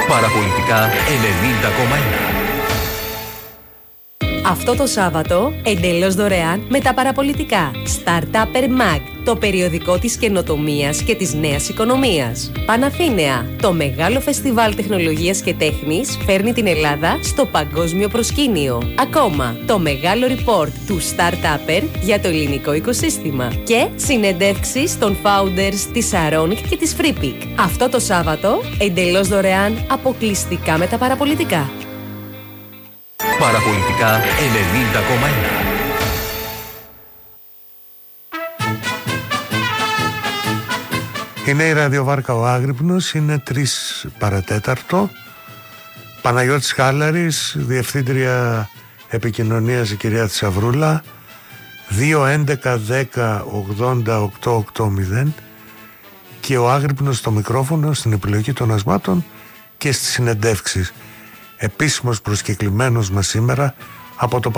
Παραπολιτικά 90,1. Αυτό το Σάββατο, εντελώς δωρεάν με τα παραπολιτικά. Startupper Mag, το περιοδικό της καινοτομίας και της νέας οικονομίας. Παναθήναια, το μεγάλο φεστιβάλ τεχνολογίας και τέχνης φέρνει την Ελλάδα στο παγκόσμιο προσκήνιο. Ακόμα, το μεγάλο report του Startupper για το ελληνικό οικοσύστημα. Και συνεντεύξεις των founders της Saronic και της FreePick. Αυτό το Σάββατο, εντελώς δωρεάν, αποκλειστικά με τα παραπολιτικά. Παραπολιτικά 90,1. Είναι η ραδιοβάρκα Ο Άγρυπνος, είναι 3 παρατέταρτο. Παναγιώτης Χάλαρης, διευθύντρια επικοινωνίας η κυρία Θησαυρούλα. 2-11-10-80-880 και ο Άγρυπνος στο μικρόφωνο, στην επιλογή των ασμάτων και στις συνεντεύξεις. Επίσημος προσκεκλημένος μας σήμερα από το